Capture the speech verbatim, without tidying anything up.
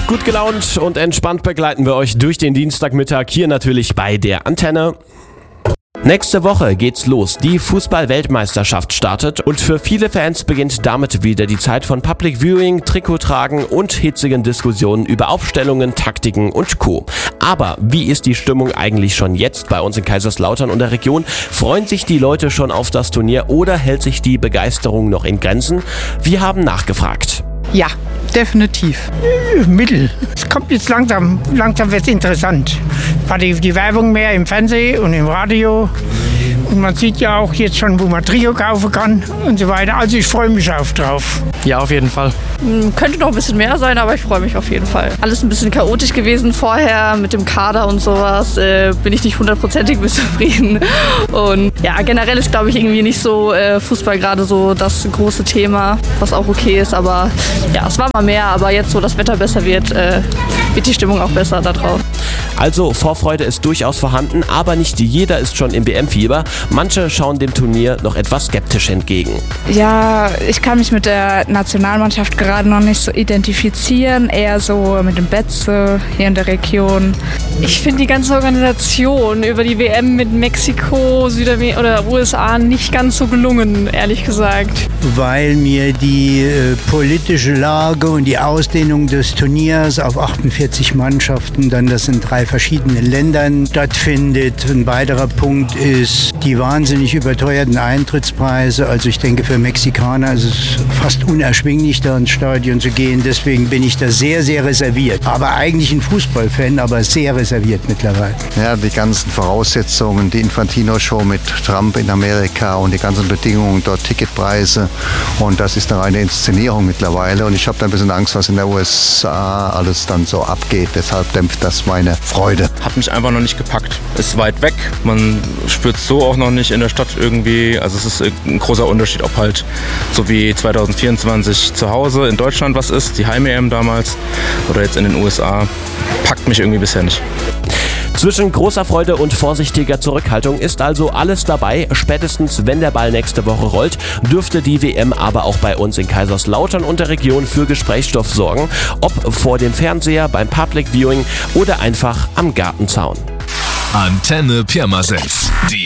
Gut gelaunt und entspannt begleiten wir euch durch den Dienstagmittag hier natürlich bei der Antenne. Nächste Woche geht's los. Die Fußball-Weltmeisterschaft startet und für viele Fans beginnt damit wieder die Zeit von Public Viewing, Trikottragen und hitzigen Diskussionen über Aufstellungen, Taktiken und Co. Aber wie ist die Stimmung eigentlich schon jetzt bei uns in Kaiserslautern und der Region? Freuen sich die Leute schon auf das Turnier oder hält sich die Begeisterung noch in Grenzen? Wir haben nachgefragt. Ja, definitiv. Mittel. Es kommt jetzt langsam, langsam wird es interessant. War die, die Werbung mehr im Fernsehen und im Radio. Und man sieht ja auch jetzt schon, wo man Trio kaufen kann und so weiter. Also ich freue mich auch drauf. Ja, auf jeden Fall. Könnte noch ein bisschen mehr sein, aber ich freue mich auf jeden Fall. Alles ein bisschen chaotisch gewesen vorher mit dem Kader und sowas. Äh, bin ich nicht hundertprozentig mit zufrieden. Und ja, generell ist, glaube ich, irgendwie nicht so äh, Fußball gerade so das große Thema, was auch okay ist. Aber ja, es war mal mehr, aber jetzt, wo das Wetter besser wird, äh, wird die Stimmung auch besser da drauf. Also Vorfreude ist durchaus vorhanden, aber nicht jeder ist schon im W M-Fieber. Manche schauen dem Turnier noch etwas skeptisch entgegen. Ja, ich kann mich mit der Nationalmannschaft gerade noch nicht so identifizieren, eher so mit dem Betze hier in der Region. Ich finde die ganze Organisation über die W M mit Mexiko, Südamerika oder U S A nicht ganz so gelungen, ehrlich gesagt. Weil mir die äh, politische Lage und die Ausdehnung des Turniers auf achtundvierzig Mannschaften, dann das in drei verschiedenen Ländern stattfindet. Ein weiterer Punkt ist die wahnsinnig überteuerten Eintrittspreise. Also ich denke, für Mexikaner ist es fast unerschwinglich, da ins Stadion zu gehen. Deswegen bin ich da sehr, sehr reserviert. Aber eigentlich ein Fußballfan, aber sehr reserviert mittlerweile. Ja, die ganzen Voraussetzungen, die Infantino-Show mit Trump in Amerika und die ganzen Bedingungen dort, Ticketpreise. Und das ist eine reine Inszenierung mittlerweile. Und ich habe da ein bisschen Angst, was in der U S A alles dann so abgeht. Deshalb dämpft das meine Freude. Hat mich einfach noch nicht gepackt. Ist weit weg. Man spürt es so auch noch nicht in der Stadt irgendwie. Also es ist ein großer Unterschied, ob halt so wie zwanzig vierundzwanzig zu Hause in Deutschland was ist, die Heim-E M damals, oder jetzt in den U S A. Packt mich irgendwie bisher nicht. Zwischen großer Freude und vorsichtiger Zurückhaltung ist also alles dabei. Spätestens wenn der Ball nächste Woche rollt, dürfte die W M aber auch bei uns in Kaiserslautern und der Region für Gesprächsstoff sorgen. Ob vor dem Fernseher, beim Public Viewing oder einfach am Gartenzaun. Antenne Pirmasens. Die